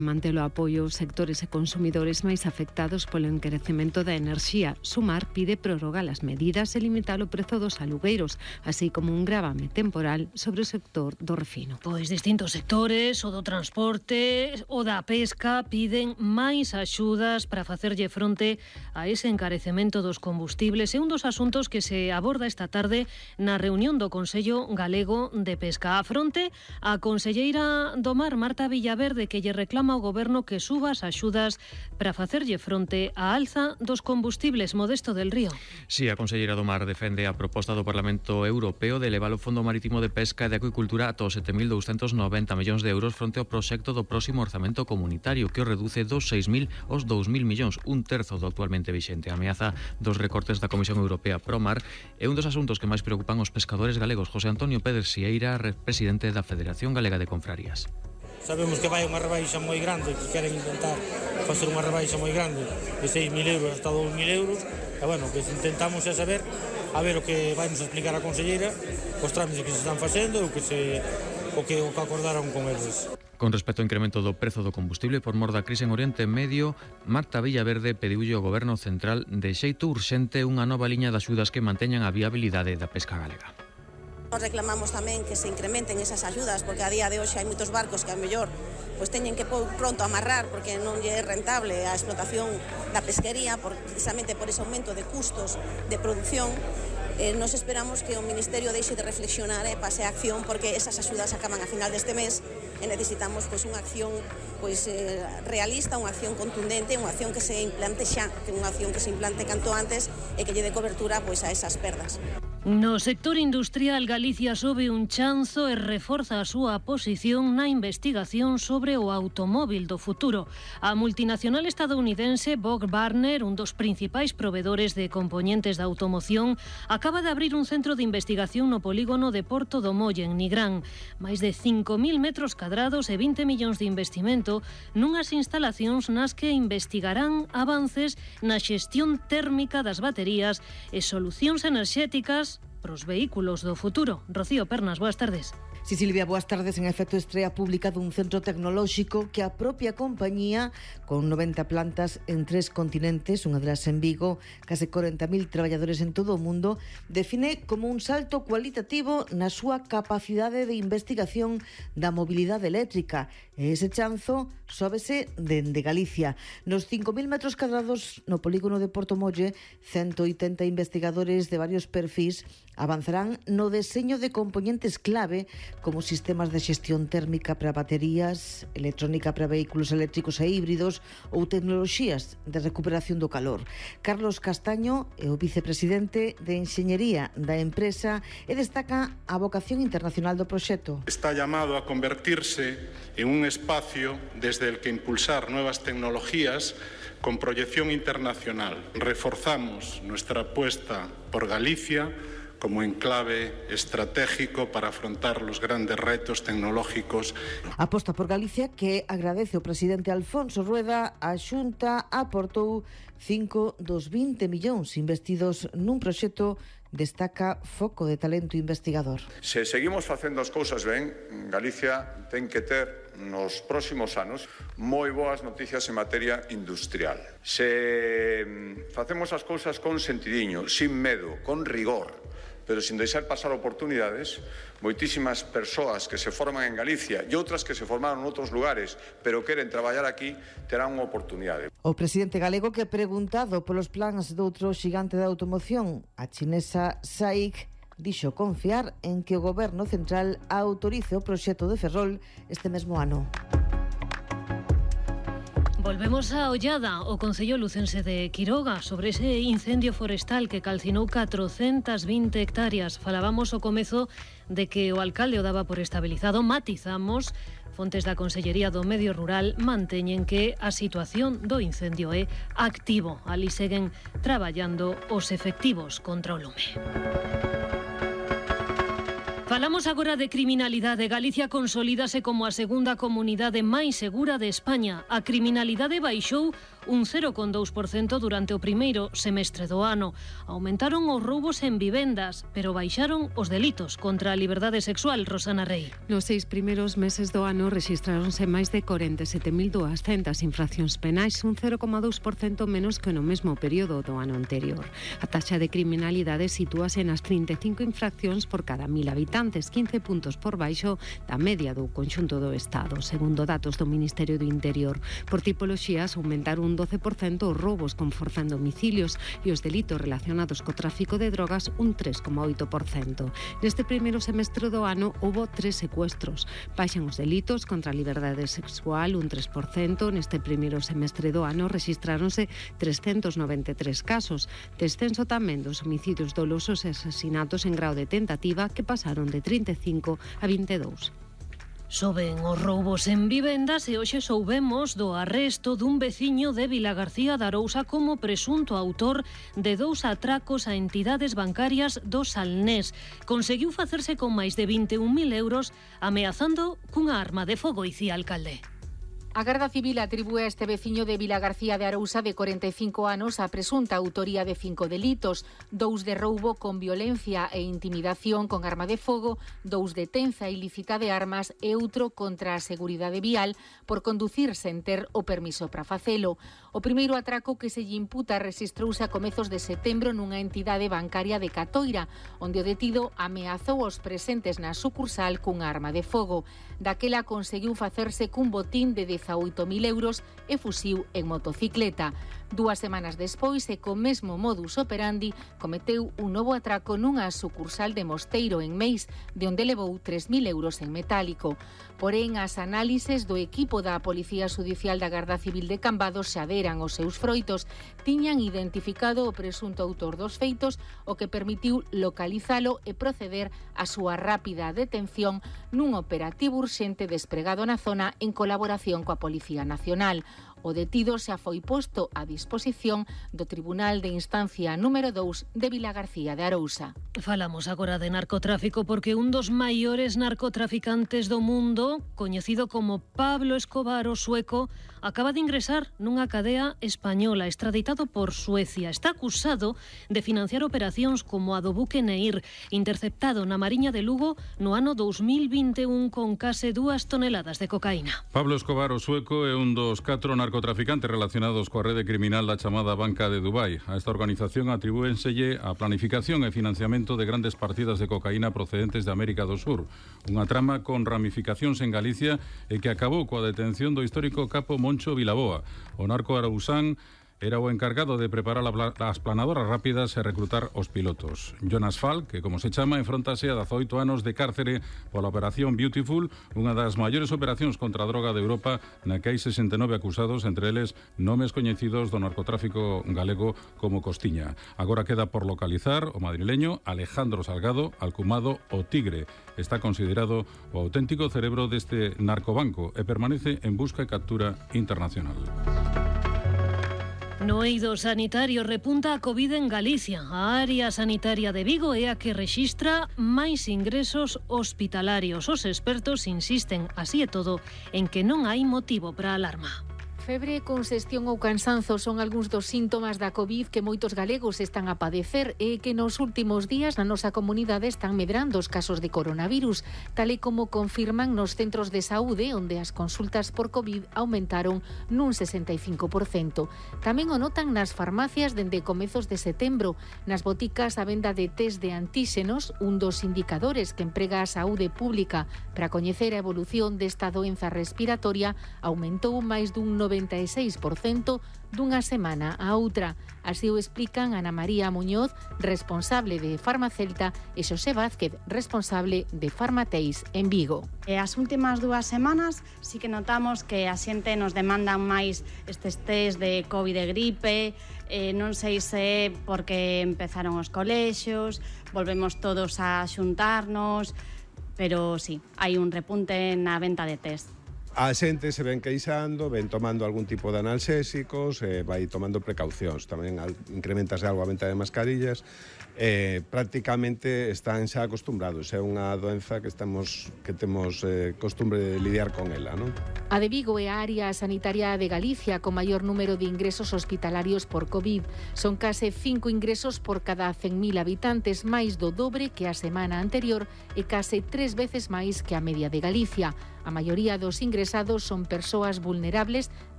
Mantelo apoio aos sectores e consumidores máis afectados polo encarecemento da enerxía. Sumar pide prorrogar as medidas e limitar o prezo dos alugueiros, así como un gravame temporal sobre o sector do refino. Pois distintos sectores, o do transporte, o da pesca, piden máis axudas para facerlle fronte a ese encarecemento dos combustibles. É un dos asuntos que se aborda esta tarde na reunión do Consello Galego de Pesca. A fronte, a conselleira do Mar, Marta Villaverde, que lle reclama ao Goberno que suba as axudas para facerlle fronte á alza dos combustibles. Modesto del Río. Si, a conselleira do Mar defende a proposta do Parlamento Europeo de elevar o Fondo Marítimo de Pesca e de Acuicultura ata os 7.290 millóns de euros fronte ao proxecto do próximo orzamento comunitario, que o reduce dos 6.000 aos 2.000 millóns, un terzo do actualmente vixente. A ameaza dos recortes da Comisión Europea pro Mar é un dos asuntos que máis preocupan os pescadores galegos. José Antonio Pérez Sieira, presidente da Federación Galega de Confrarías. Sabemos que vai unha rebaixa moi grande, que queren intentar facer unha rebaixa moi grande de 6.000 euros hasta 2.000 euros, e bueno, que intentamos é saber a ver o que vai nos explicar a conselleira, os trámites que se están facendo, o que acordaron con eles. Con respecto ao incremento do prezo do combustible por mor da crise en Oriente Medio, Marta Villaverde pediulle ao Goberno Central de xeito urxente unha nova liña de axudas que manteñan a viabilidade da pesca galega. Nos reclamamos tamén que se incrementen esas axudas, porque a día de hoxe hai moitos barcos que a mellor pois teñen que pronto amarrar porque non lle é rentable a explotación da pesquería, precisamente por ese aumento de custos de produción. Nos esperamos que o Ministerio deixe de reflexionar e pase a acción, porque esas axudas acaban a final deste mes e necesitamos pois unha acción realista, unha acción contundente, unha acción que se implante xa, que unha acción que se implante canto antes e que lle dé cobertura pois a esas perdas. No sector industrial, Galicia sobe un chanzo e reforza a súa posición na investigación sobre o automóbil do futuro. A multinacional estadounidense Bosch Barner, un dos principais provedores de compoñentes da automoción, acaba de abrir un centro de investigación no polígono de Porto do Molle, en Nigrán. Máis de 5.000 metros cadrados e 20 millóns de investimento nunhas instalacións nas que investigarán avances na xestión térmica das baterías e solucións enerxéticas para os vehículos do futuro. Rocío Pernas, boas tardes. Sí, Silvia, boas tardes. En efecto, estrea pública dun centro tecnolóxico que a propia compañía, con 90 plantas en 3 continentes, unha delas en Vigo, case 40.000 traballadores en todo o mundo, define como un salto cualitativo na súa capacidade de investigación da mobilidade eléctrica. E ese chanzo sóbese dende Galicia. Nos 5.000 metros cadrados no polígono de Porto Molle, 180 investigadores de varios perfis avanzarán no deseño de compoñentes clave como sistemas de xestión térmica para baterías, electrónica para vehículos eléctricos e híbridos ou tecnoloxías de recuperación do calor. Carlos Castaño é o vicepresidente de Enxeñería da empresa e destaca a vocación internacional do proxecto. Está llamado a convertirse en un espacio desde el que impulsar nuevas tecnologías con proyección internacional. Reforzamos nuestra apuesta por Galicia como enclave estratégico para afrontar los grandes retos tecnológicos. Aposta por Galicia que agradece o presidente Alfonso Rueda. A Xunta aportou 5 dos 20 millóns investidos nun proxecto, destaca foco de talento investigador. Se seguimos facendo as cousas ben, Galicia ten que ter nos próximos anos moi boas noticias en materia industrial. Se facemos as cousas con sentidiño, sin medo, con rigor, pero sin deixar pasar oportunidades, moitísimas persoas que se forman en Galicia e outras que se formaron en outros lugares, pero queren traballar aquí, terán unha oportunidade. O presidente galego, que preguntado polos plans doutro xigante da automoción, a chinesa SAIC, dixo confiar en que o Goberno Central autorice o proxecto de Ferrol este mesmo ano. Volvemos a Ollada, o Concello lucense de Quiroga, sobre ese incendio forestal que calcinou 420 hectáreas. Falábamos ao comezo de que o alcalde o daba por estabilizado. Matizamos, fontes da Consellería do Medio Rural manteñen que a situación do incendio é activo. Ali seguen traballando os efectivos contra o lume. Falamos agora de criminalidade. Galicia consolídase como a segunda comunidade máis segura de España. A criminalidade baixou un 0,2% durante o primeiro semestre do ano. Aumentaron os roubos en vivendas, pero baixaron os delitos contra a liberdade sexual, Rosana Rey. Nos 6 primeiros meses do ano rexistráronse máis de 47.200 infraccións penais, un 0,2% menos que no mesmo período do ano anterior. A taxa de criminalidade sitúase nas 35 infraccións por cada 1.000 habitantes, 15 puntos por baixo da media do conxunto do Estado, segundo datos do Ministerio do Interior. Por tipoloxías, aumentaron un 12% os roubos con forza en domicilios e os delitos relacionados co tráfico de drogas un 3,8%. Neste primeiro semestre do ano houbo 3 secuestros. Baixan os delitos contra a liberdade sexual un 3%. Neste primeiro semestre do ano rexistráronse 393 casos. Descenso tamén dos homicidios dolosos e asesinatos en grao de tentativa que pasaron de 35 a 22. Soben os roubos en vivendas e hoxe soubemos do arresto dun veciño de Vilagarcía de Arousa como presunto autor de 2 atracos a entidades bancarias do Salnés. Conseguiu facerse con máis de 21.000 euros ameazando cunha arma de fogo, Icía Alcalde. A Garda Civil atribúe a este veciño de Vilagarcía de Arousa de 45 anos a presunta autoría de 5 delitos, 2 de roubo con violencia e intimidación con arma de fogo, 2 de tenza ilícita de armas e outro contra a seguridade vial por conducir sen ter o permiso para facelo. O primeiro atraco que se lle imputa rexistrouse a comezos de setembro nunha entidade bancaria de Catoira, onde o detido ameazou os presentes na sucursal cunha arma de fogo. Daquela conseguiu facerse cun botín de 18.000 euros e fuxiu en motocicleta. 2 semanas despois e co mesmo modus operandi cometeu un novo atraco nunha sucursal de Mosteiro en Meis, de onde levou 3.000 euros en metálico. Porén, as análises do equipo da Policía Judicial da Garda Civil de Cambados xa deran os seus froitos. Tiñan identificado o presunto autor dos feitos, o que permitiu localizalo e proceder á súa rápida detención nun operativo urxente despregado na zona en colaboración coa Policía Nacional. O detido xa foi posto a disposición do Tribunal de Instancia número 2 de Vilagarcía de Arousa. Falamos agora de narcotráfico porque un dos maiores narcotraficantes do mundo, coñecido como Pablo Escobar o sueco, acaba de ingresar nunha cadea española, extraditado por Suecia. Está acusado de financiar operacións como a do buque Neir, interceptado na Mariña de Lugo no ano 2021 con case 2 toneladas de cocaína. Pablo Escobar o sueco é un dos 4 narcotraficantes relacionados coa rede criminal da chamada Banca de Dubai. A esta organización atribúenselle a planificación e financiamento de grandes partidas de cocaína procedentes de América do Sur. Unha trama con ramificacións en Galicia e que acabou coa detención do histórico capo Moncho Vilaboa. O narco arausán era o encargado de preparar as planadoras rápidas e reclutar os pilotos. Jonas Falk, que como se chama, enfrontase a 18 anos de cárcere pola Operación Beautiful, unha das maiores operacións contra a droga de Europa, na que hai 69 acusados, entre eles nomes coñecidos do narcotráfico galego como Costiña. Agora queda por localizar o madrileño Alejandro Salgado, alcumado o Tigre. Está considerado o auténtico cerebro deste narcobanco e permanece en busca e captura internacional. No eido sanitario repunta a Covid en Galicia. A área sanitaria de Vigo é a que rexistra máis ingresos hospitalarios. Os expertos insisten, así e todo, en que non hai motivo para alarma. Febre, congestión ou cansanzo son algúns dos síntomas da Covid que moitos galegos están a padecer e que nos últimos días na nosa comunidade están medrando os casos de coronavirus, tal e como confirman nos centros de saúde, onde as consultas por Covid aumentaron nun 65%. Tamén o notan nas farmacias dende comezos de setembro. Nas boticas a venda de test de antíxenos, un dos indicadores que emprega a saúde pública para coñecer a evolución desta doenza respiratoria, aumentou máis dun 96% dunha semana a outra. Así o explican Ana María Muñoz, responsable de Farmacelta, e Xosé Vázquez, responsable de Farmateis en Vigo. As últimas 2 semanas sí que notamos que a xente nos demandan máis estes test de Covid e gripe, non sei se porque empezaron os colexios, volvemos todos a xuntarnos, pero sí, hai un repunte na venta de test. A xente se ven queixando, ven tomando algún tipo de analxésicos, vai tomando precaucións. Tamén incrementase algo a venta de mascarillas. Prácticamente están xa acostumbrados. É unha doenza que temos costumbre de lidiar con ela, non? A de Vigo é a área sanitaria de Galicia con maior número de ingresos hospitalarios por COVID. Son case 5 ingresos por cada 100.000 habitantes, máis do dobre que a semana anterior e case 3 veces máis que a media de Galicia. A maioría dos ingresados son persoas vulnerables